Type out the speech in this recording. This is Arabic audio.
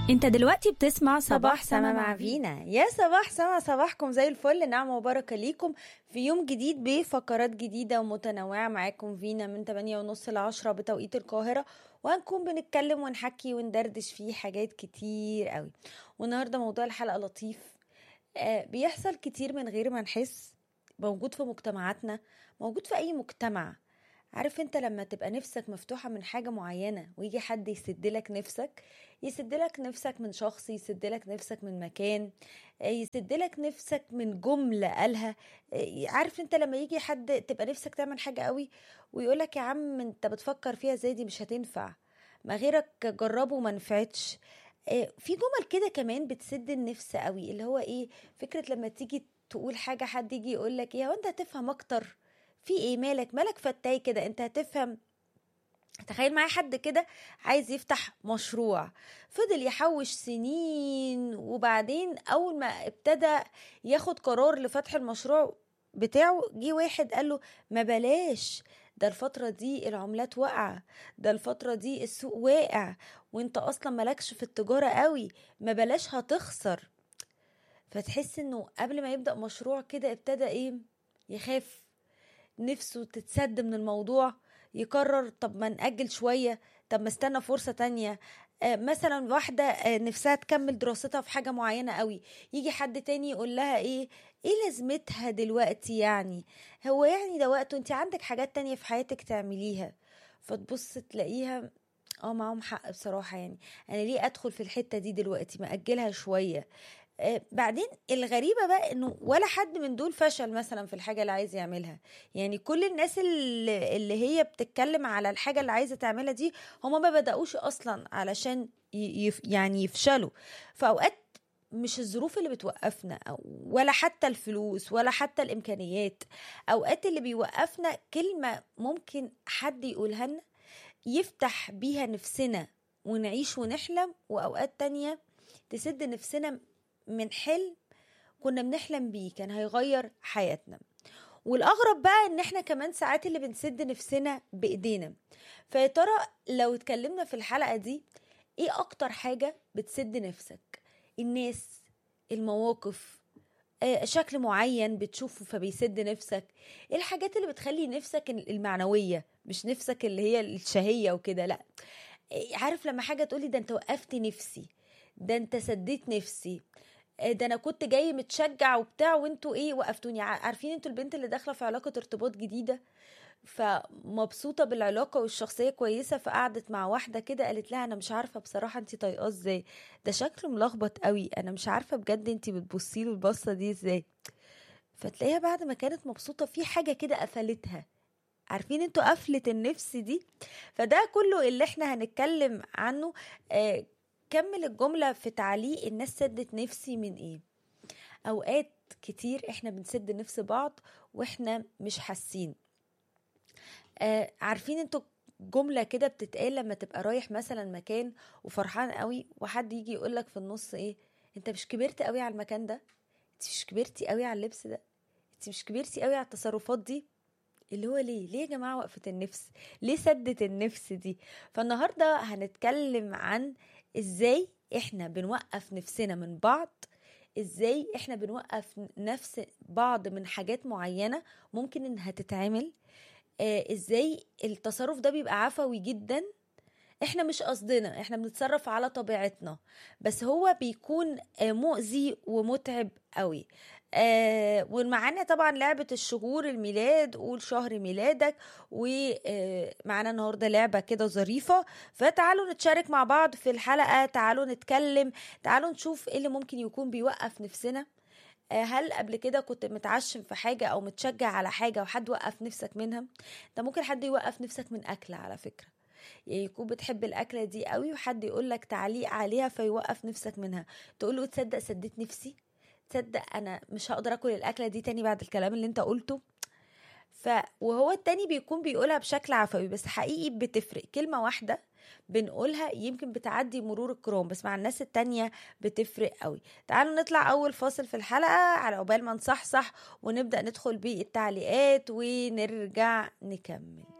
انت دلوقتي بتسمع صباح سما مع فينا. يا صباح سما، صباحكم زي الفل، نعمة وبركة ليكم في يوم جديد بفقرات جديدة ومتنوعة. معاكم فينا من 8:30 ل10 بتوقيت القاهرة، وهنكون بنتكلم ونحكي وندردش فيه حاجات كتير قوي. والنهاردة موضوع الحلقة لطيف، بيحصل كتير من غير ما نحس، موجود في مجتمعاتنا، موجود في أي مجتمع. عارف انت لما تبقى نفسك مفتوحة من حاجة معينة ويجي حد يسدلك نفسك، يسدلك نفسك من شخص، يسدلك نفسك من مكان، يسدلك نفسك من جملة قالها. عارف انت لما يجي حد تبقى نفسك تعمل حاجة قوي ويقولك يا عم انت بتفكر فيها زي دي، مش هتنفع، ما غيرك جربه وما نفعتش. في جمل كده كمان بتسد النفس قوي، اللي هو ايه؟ فكرة لما تيجي تقول حاجة حد يجي يقولك ايه، وانت هتفهم اكتر في ايه، مالك فتاي كده، انت هتفهم. تخيل معايا حد كده عايز يفتح مشروع، فضل يحوش سنين، وبعدين اول ما ابتدى ياخد قرار لفتح المشروع بتاعه، جه واحد قاله ما بلاش، ده الفترة دي العملات واقعة، ده الفترة دي السوق واقع، وانت اصلا مالكش في التجارة قوي، ما بلاش هتخسر. فتحس انه قبل ما يبدأ مشروع كده ابتدى ايه؟ يخاف، نفسه تتسد من الموضوع، يقرر طب ما نأجل شوية، طب ما استنى فرصة تانية. مثلا واحدة نفسها تكمل دراستها في حاجة معينة قوي، يجي حد تاني يقول لها ايه لازمتها دلوقتي يعني، هو يعني ده وقته، انت عندك حاجات تانية في حياتك تعمليها. فتبص تلاقيها معاهم حق بصراحة، يعني انا ليه ادخل في الحتة دي دلوقتي، ما اجلها شوية. بعدين الغريبة بقى انه ولا حد من دول فشل مثلا في الحاجة اللي عايز يعملها. يعني كل الناس اللي هي بتتكلم على الحاجة اللي عايزة تعملها دي، هما ما بدأوش اصلا علشان يعني يفشلوا. فأوقات مش الظروف اللي بتوقفنا، ولا حتى الفلوس، ولا حتى الإمكانيات. أوقات اللي بيوقفنا كلمة ممكن حد يقولها لنا يفتح بيها نفسنا ونعيش ونحلم، وأوقات تانية تسد نفسنا من حلم كنا بنحلم بيه كان هيغير حياتنا. والأغرب بقى ان احنا كمان ساعات اللي بنسد نفسنا بإيدينا. فيا ترى لو اتكلمنا في الحلقة دي، ايه اكتر حاجة بتسد نفسك؟ الناس، المواقف، شكل معين بتشوفه فبيسد نفسك؟ ايه الحاجات اللي بتخلي نفسك المعنوية، مش نفسك اللي هي الشهية وكده، لا. عارف لما حاجة تقولي ده انت وقفت نفسي، ده انت سديت نفسي، ده انا كنت جاي متشجع وبتاع وانتوا ايه وقفتوني. عارفين انتوا البنت اللي داخله في علاقه ارتباط جديده، فمبسوطه بالعلاقه والشخصيه كويسه، فقعدت مع واحده كده قالت لها انا مش عارفه بصراحه انتي طايقاه ازاي، ده شكله ملخبط قوي، انا مش عارفه بجد انتي بتبصي له البصه دي ازاي. فتلاقيها بعد ما كانت مبسوطه في حاجه كده قفلتها. عارفين انتوا قفلة النفس دي؟ فده كله اللي احنا هنتكلم عنه. كمل الجملة في تعليق الناس سدت نفسي من ايه. اوقات كتير احنا بنسد نفس بعض واحنا مش حاسين. عارفين انتوا جملة كده بتتقال لما تبقى رايح مثلا مكان وفرحان قوي، وحد يجي يقولك في النص ايه، انت مش كبرت قوي على المكان ده، انت مش كبرتي قوي على اللبس ده، انت مش كبرتي قوي على التصرفات دي. اللي هو ليه يا جماعة وقفة النفس؟ ليه سدت النفس دي؟ فالنهاردة هنتكلم عن ازاي احنا بنوقف نفسنا من بعض، ازاي احنا بنوقف نفس بعض من حاجات معينة ممكن انها تتعمل، ازاي التصرف ده بيبقى عفوي جدا، احنا مش قصدنا، احنا بنتصرف على طبيعتنا، بس هو بيكون مؤذي ومتعب قوي. ومعانا طبعا لعبة الشهور، الميلاد، قول شهر ميلادك، ومعانا النهاردة لعبة كده ظريفة. فتعالوا نتشارك مع بعض في الحلقة، تعالوا نتكلم، تعالوا نشوف ايه اللي ممكن يكون بيوقف نفسنا. هل قبل كده كنت متعشم في حاجة او متشجع على حاجة وحد وقف نفسك منها؟ ده ممكن حد يوقف نفسك من أكلة على فكرة، يعني يكون بتحب الأكلة دي قوي وحد يقولك تعليق عليها فيوقف نفسك منها، تقوله تصدق سديت نفسي، تصدق أنا مش هقدر أكل الأكلة دي تاني بعد الكلام اللي انت قلته. وهو التاني بيكون بيقولها بشكل عفوي، بس حقيقي بتفرق كلمة واحدة بنقولها يمكن بتعدي مرور الكرام، بس مع الناس التانية بتفرق قوي. تعالوا نطلع أول فاصل في الحلقة على عقبال ما نصحصح ونبدأ ندخل بالتعليقات ونرجع نكمل.